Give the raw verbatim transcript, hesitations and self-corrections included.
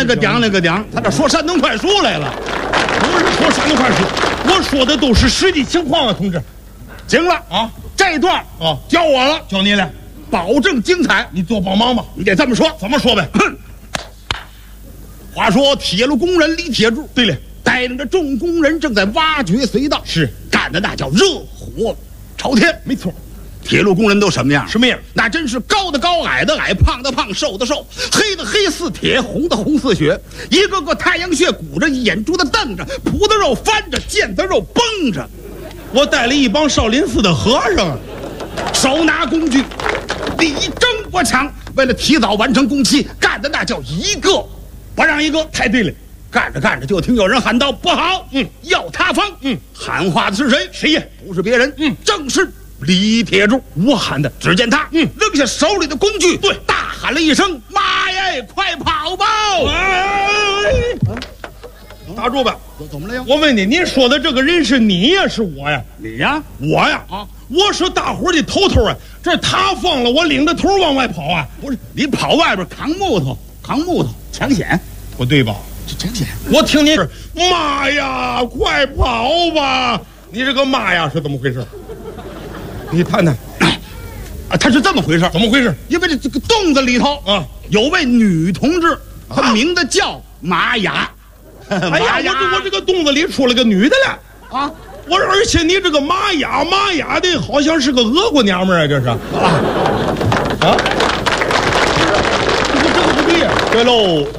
那个讲那个讲，他这说山东快书来了， 不是说山东快书，我说的都是实际情况啊，同志。 行了啊， 这段啊教我了， 教你了， 保证精彩。 你多帮忙吧。 你得这么说， 怎么说呗？ 哼。话说铁路工人李铁柱， 对了， 带领着众工人正在挖掘隧道， 是干的那叫热火朝天。 没错。 铁路工人都什么样？ 什么样？ 那真是高的高，矮的矮，胖的胖，瘦的瘦，黑的黑似铁，红的红似血，一个个太阳穴鼓着，眼珠子瞪着，脯子肉翻着，腱子肉绷着。 我带了一帮少林寺的和尚， 手拿工具，力争我抢，为了提早完成工期，干的那叫一个不让一个。 太对了。 干着干着，就听有人喊道：“不好！ 嗯， 要塌方！” 嗯， 喊话的是谁？ 谁呀？ 不是别人， 嗯， 正是李铁柱。 我喊的。 只见他， 嗯， 扔下手里的工具， 对， 大喊了一声：“妈呀，快跑吧！” 哎，打住吧！ 怎么了呀？ 我问你，你说的这个人是你呀，是我呀？ 你呀， 我呀啊！我是大伙的头头啊！这塌方了，我领着头往外跑啊！ 不是你跑外边扛木头，扛木头抢险， 不对吧？ 这抢险！ 我听你妈呀，快跑吧！你这个妈呀是怎么回事？你谈谈啊，他是这么回事， 怎么回事？ 因为这这个洞子里头啊， 有位女同志，她名字叫玛雅。 哎呀，我这我这个洞子里出了个女的了啊！ 我说，而且你这个玛雅玛雅的，好像是个俄国娘们儿啊，这是啊啊！这个这个不对呀！对喽。